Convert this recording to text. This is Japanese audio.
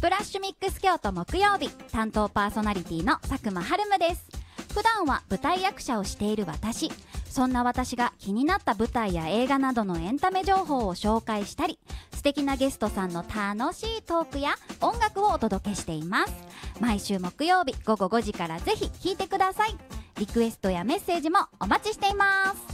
プラッシュミックス京都木曜日、担当パーソナリティの佐久間春夢です。普段は舞台役者をしている私。そんな私が気になった舞台や映画などのエンタメ情報を紹介したり、素敵なゲストさんの楽しいトークや音楽をお届けしています。毎週木曜日午後5時からぜひ聴いてください。リクエストやメッセージもお待ちしています。